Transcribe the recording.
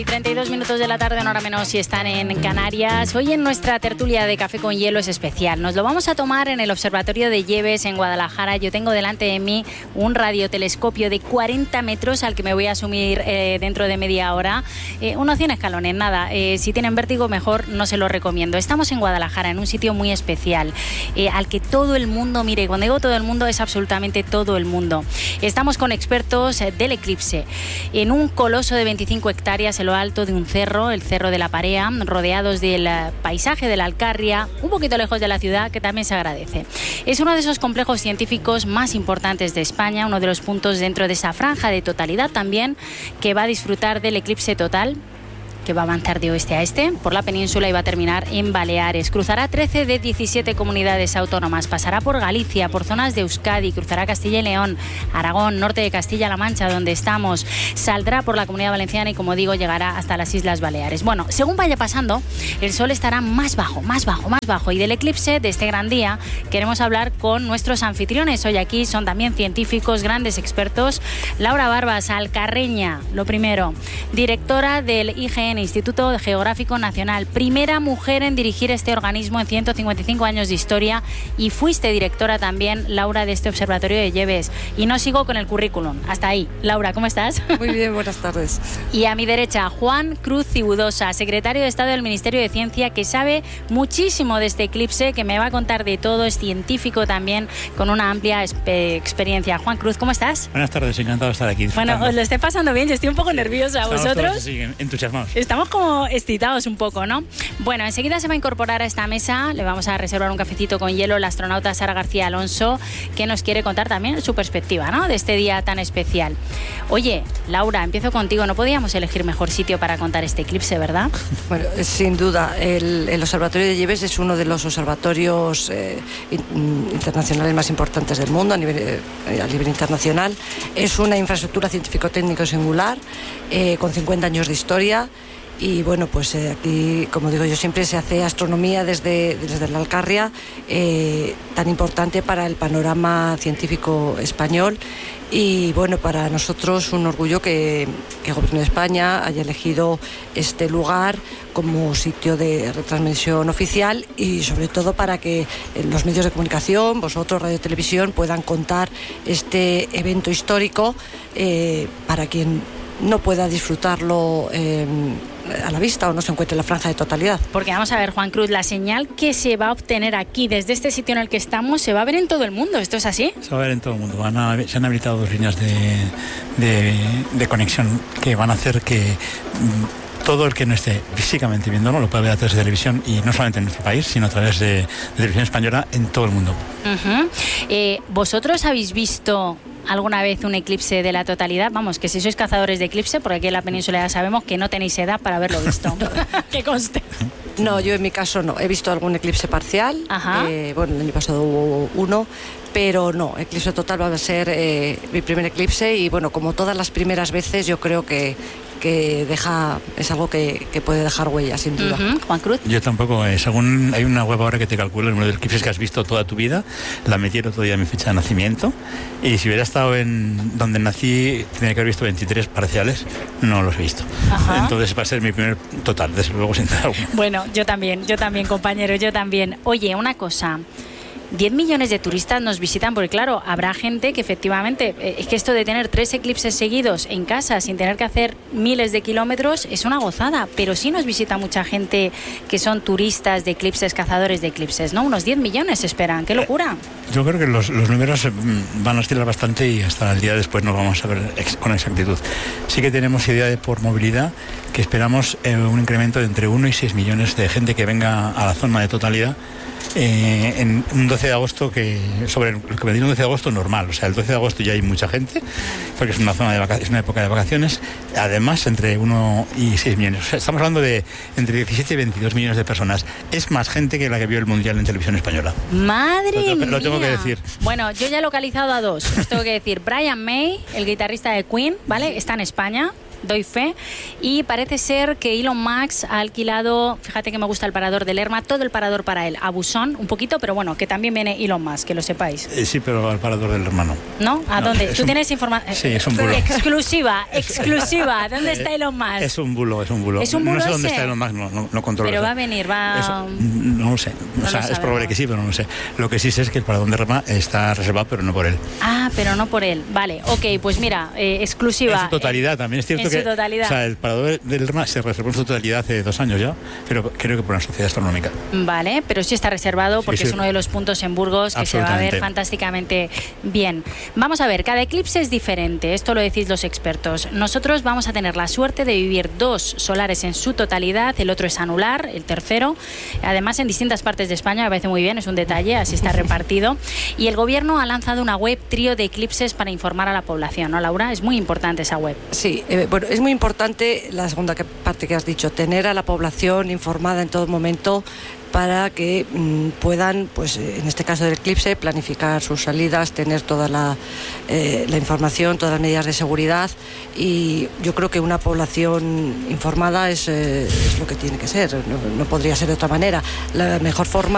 32 minutos de la tarde, una hora menos si están en Canarias. Hoy en nuestra tertulia de Café con Hielo es especial. Nos lo vamos a tomar en el Observatorio de Lleves en Guadalajara. Yo tengo delante de mí un radiotelescopio de 40 metros al que me voy a asumir dentro de media hora. Unos 100 escalones, nada. Si tienen vértigo, mejor no se lo recomiendo. Estamos en Guadalajara, en un sitio muy especial, al que todo el mundo, mire, cuando digo todo el mundo, es absolutamente todo el mundo. Estamos con expertos del eclipse. En un coloso de 25 hectáreas, en lo alto de un cerro, el Cerro de la Parea, rodeados del paisaje de la Alcarria, un poquito lejos de la ciudad, que también se agradece. Es uno de esos complejos científicos más importantes de España, uno de los puntos dentro de esa franja de totalidad también, que va a disfrutar del eclipse total, que va a avanzar de oeste a este por la península y va a terminar en Baleares. Cruzará 13 de 17 comunidades autónomas, pasará por Galicia, por zonas de Euskadi, cruzará Castilla y León, Aragón, norte de Castilla-La Mancha, donde estamos, saldrá por la Comunidad Valenciana y, como digo, llegará hasta las Islas Baleares. Bueno, según vaya pasando, el sol estará más bajo, y del eclipse de este gran día queremos hablar con nuestros anfitriones. Hoy aquí son también científicos, grandes expertos. Laura Barbas, alcarreña, lo primero, directora del IGN, Instituto Geográfico Nacional, primera mujer en dirigir este organismo en 155 años de historia, y fuiste directora también, Laura, de este Observatorio de Lleves. Y no sigo con el currículum, hasta ahí. Laura, ¿cómo estás? Muy bien, buenas tardes. Y a mi derecha, Juan Cruz Cibudosa, secretario de Estado del Ministerio de Ciencia, que sabe muchísimo de este eclipse, que me va a contar de todo, es científico también, con una amplia experiencia. Juan Cruz, ¿cómo estás? Buenas tardes, encantado de estar aquí. Bueno, os lo estoy pasando bien, yo estoy un poco nerviosa. Estamos ¿Vosotros? todos, sí, entusiasmados. Estamos como excitados un poco, ¿no? Bueno, enseguida se va a incorporar a esta mesa, le vamos a reservar un cafecito con hielo, la astronauta Sara García Alonso, que nos quiere contar también su perspectiva, ¿no?, de este día tan especial. Oye, Laura, empiezo contigo. No podíamos elegir mejor sitio para contar este eclipse, ¿verdad? Bueno, sin duda, el Observatorio de Lleves es uno de los observatorios internacionales más importantes del mundo a nivel internacional. Es una infraestructura científico-técnico singular, con 50 años de historia. Y bueno, pues aquí, como digo yo siempre, se hace astronomía desde la Alcarria, tan importante para el panorama científico español. Y bueno, para nosotros un orgullo que el Gobierno de España haya elegido este lugar como sitio de retransmisión oficial, y sobre todo para que los medios de comunicación, vosotros, Radio y Televisión, puedan contar este evento histórico para quien no pueda disfrutarlo a la vista o no se encuentre en la franja de totalidad. Porque vamos a ver, Juan Cruz, la señal que se va a obtener aquí, desde este sitio en el que estamos, se va a ver en todo el mundo. ¿Esto es así? Se va a ver en todo el mundo. Se han habilitado 2 líneas de conexión que van a hacer que todo el que no esté físicamente viéndolo lo puede ver a través de televisión, y no solamente en nuestro país, sino a través de televisión española en todo el mundo. ¿Vosotros habéis visto alguna vez un eclipse de la totalidad? Vamos, que si sois cazadores de eclipse, porque aquí en la península ya sabemos que no tenéis edad para haberlo visto. Que conste. No, yo en mi caso no. He visto algún eclipse parcial. Bueno, el año pasado hubo uno, pero no, eclipse total va a ser mi primer eclipse, y bueno, como todas las primeras veces, yo creo que es algo que puede dejar huella, sin duda. Juan Cruz. Yo tampoco. Según hay una web ahora que te calcula el número de eclipses que has visto toda tu vida, la metí el otro día en mi fecha de nacimiento, y si hubiera estado en donde nací, tendría que haber visto 23 parciales, no los he visto. Entonces va a ser mi primer total, desde luego, sin duda alguna. Bueno, yo también, compañero, yo también. Oye, una cosa, 10 millones de turistas nos visitan, porque claro, habrá gente que efectivamente, es que esto de tener 3 eclipses seguidos en casa sin tener que hacer miles de kilómetros es una gozada, pero sí nos visita mucha gente que son turistas de eclipses, cazadores de eclipses, ¿no? Unos 10 millones se esperan, ¡qué locura! Yo creo que los números van a oscilar bastante, y hasta el día después no vamos a ver con exactitud. Sí que tenemos idea por movilidad, que esperamos un incremento de entre 1 y 6 millones de gente que venga a la zona de totalidad en un 12 de agosto, sobre lo que me dice un 12 de agosto normal. O sea, el 12 de agosto ya hay mucha gente, porque es una zona es una época de vacaciones. Además, entre 1 y 6 millones. O sea, estamos hablando de entre 17 y 22 millones de personas. Es más gente que la que vio el Mundial en televisión española. ¡Madre mía! Lo tengo que decir. Bueno, yo ya he localizado a 2. Os tengo que decir, Brian May, el guitarrista de Queen, ¿vale? Está en España. doy fe. Y parece ser que Elon Musk ha alquilado, fíjate que me gusta el parador de Lerma, todo el parador para él, a Busón, un poquito, pero bueno, que también viene Elon Musk, que lo sepáis. Sí, pero al parador del Lerma no. ¿No? ¿A dónde? ¿Tú tienes información? Sí, es un bulo. Exclusiva. ¿Dónde está Elon Musk? Es un bulo. ¿Es un bulo no sé dónde ese? está Elon Musk, no controlo. Pero va a venir, no lo sé. Es probable que sí, pero no lo sé. Lo que sí sé es que el parador de Lerma está reservado, pero no por él. Ah, pero no por él. Vale, ok, pues mira, exclusiva. En su totalidad, también es cierto en que... su totalidad. O sea, el parador de Lerma se reservó en su totalidad hace 2 años ya, pero creo que por una sociedad astronómica. Vale, pero sí está reservado porque es uno de los puntos en Burgos que se va a ver fantásticamente bien. Vamos a ver, cada eclipse es diferente, esto lo decís los expertos. Nosotros vamos a tener la suerte de vivir 2 solares en su totalidad, el otro es anular, el tercero, además en distintas partes de España, me parece muy bien, es un detalle, así está repartido. Y el gobierno ha lanzado una web trío de eclipses para informar a la población, ¿no, Laura? Es muy importante esa web. Sí, bueno, es muy importante la segunda parte que has dicho, tener a la población informada en todo momento para que puedan, pues en este caso del eclipse, planificar sus salidas, tener toda la información, todas las medidas de seguridad, y yo creo que una población informada es lo que tiene que ser, no podría ser de otra manera. La mejor forma